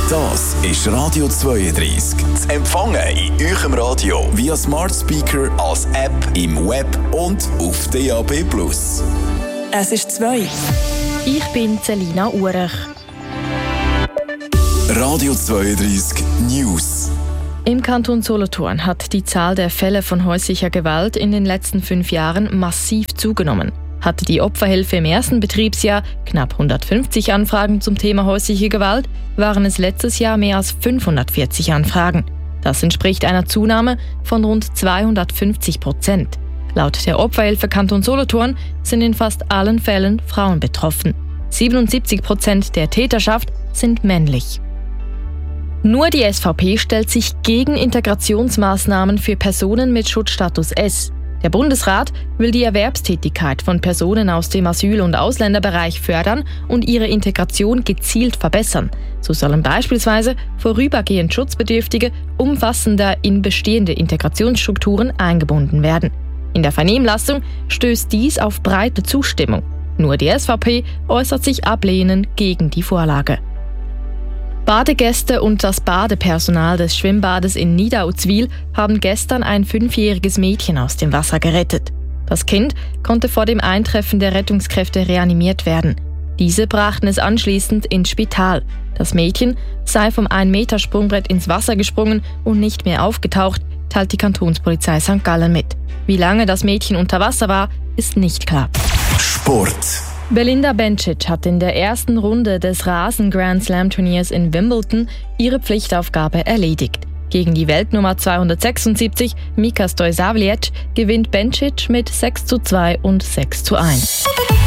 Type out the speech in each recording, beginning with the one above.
Das ist Radio 32. Zu empfangen in eurem Radio via Smart Speaker, als App, im Web und auf DAB+. Es ist 2. Ich bin Selina Urech. Radio 32 News. Im Kanton Solothurn hat die Zahl der Fälle von häuslicher Gewalt in den letzten 5 Jahren massiv zugenommen. Hatte die Opferhilfe im ersten Betriebsjahr knapp 150 Anfragen zum Thema häusliche Gewalt, waren es letztes Jahr mehr als 540 Anfragen. Das entspricht einer Zunahme von rund 250%. Laut der Opferhilfe Kanton Solothurn sind in fast allen Fällen Frauen betroffen. 77% der Täterschaft sind männlich. Nur die SVP stellt sich gegen Integrationsmaßnahmen für Personen mit Schutzstatus S. Der Bundesrat will die Erwerbstätigkeit von Personen aus dem Asyl- und Ausländerbereich fördern und ihre Integration gezielt verbessern. So sollen beispielsweise vorübergehend Schutzbedürftige umfassender in bestehende Integrationsstrukturen eingebunden werden. In der Vernehmlassung stößt dies auf breite Zustimmung. Nur die SVP äußert sich ablehnend gegen die Vorlage. Badegäste und das Badepersonal des Schwimmbades in Niederauzwil haben gestern ein 5-jähriges Mädchen aus dem Wasser gerettet. Das Kind konnte vor dem Eintreffen der Rettungskräfte reanimiert werden. Diese brachten es anschließend ins Spital. Das Mädchen sei vom 1-Meter-Sprungbrett ins Wasser gesprungen und nicht mehr aufgetaucht, teilt die Kantonspolizei St. Gallen mit. Wie lange das Mädchen unter Wasser war, ist nicht klar. Sport. Belinda Bencic hat in der ersten Runde des Rasen-Grand-Slam-Turniers in Wimbledon ihre Pflichtaufgabe erledigt. Gegen die Weltnummer 276, Mika Stojsavliec, gewinnt Bencic mit 6:2 und 6:1.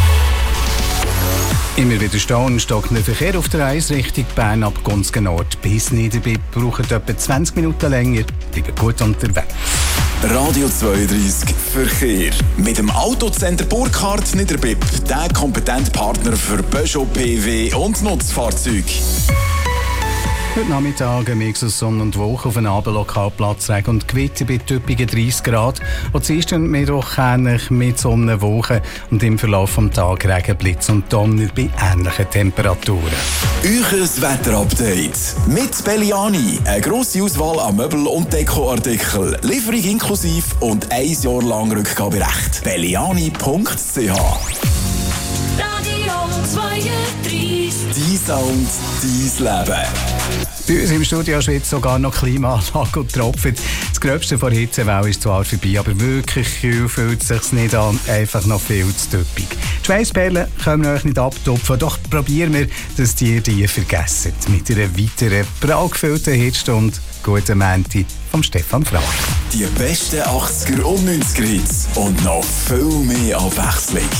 Immer wieder Stau und stockender Verkehr auf der 1 Richtung Bern ab Gunzgen Nord bis Niederbipp. Braucht etwa 20 Minuten länger. Bleibt gut unterwegs. Radio 32 Verkehr. Mit dem Autocenter Burkhardt Niederbipp, der kompetente Partner für Peugeot, PW und Nutzfahrzeuge. Heute Nachmittag ein Mix aus Sonne und Wolken, auf einem Abend lokal Platzregen und Gewitter bei typischen 30 Grad. Und Dienstag und Mittwoch ähnlich mit Sonne und Wolken und im Verlauf des Tages Regen, Blitz und Donner bei ähnlichen Temperaturen. Euches Wetterupdate mit Belliani. Eine grosse Auswahl an Möbel- und Dekoartikeln. Lieferung inklusive und 1 Jahr lang Rückgaberecht. Belliani.ch. Radio 32. Dein Sound, dein Leben. Bei uns im Studio schwitzt sogar noch Klimaanlage und tropft. Das Gröbste vor Hitzewelle ist zwar vorbei, aber wirklich kühl fühlt es sich nicht an. Einfach noch viel zu typisch. Die Schweissperlen können wir euch nicht abtupfen, doch probieren wir, dass ihr die vergessen. Mit einer weiteren prallgefüllten Hitstunde. Guten Menti vom Stefan Frag. Die besten 80er und 90er Hits und noch viel mehr Abwechslung.